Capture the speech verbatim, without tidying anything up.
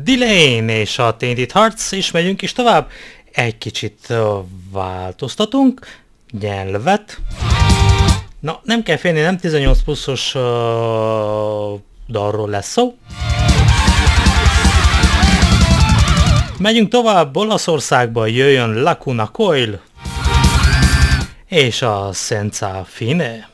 Delane és a Tainted Hearts, és megyünk is tovább. Egy kicsit uh, változtatunk nyelvet. Na, nem kell félni, nem tizennyolc pluszos uh, dalról lesz szó. Megyünk tovább, Olaszországba jöjjön Lacuna Coil és a Senza Fine.